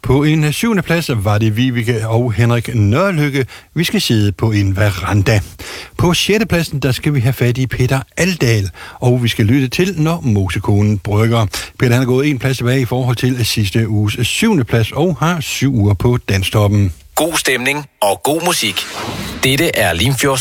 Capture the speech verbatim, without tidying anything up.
På en syvende plads var det Vibeke og Henrik Nørlykke. Vi skal sidde på en veranda. På sjette pladsen, der skal vi have fat i Peter Aldal, og vi skal lytte til, når mosekonen brygger. Peter han er gået en plads tilbage i forhold til sidste uges syvende plads og har syv uger på danstoppen. God stemning og god musik. Dette er Limfjords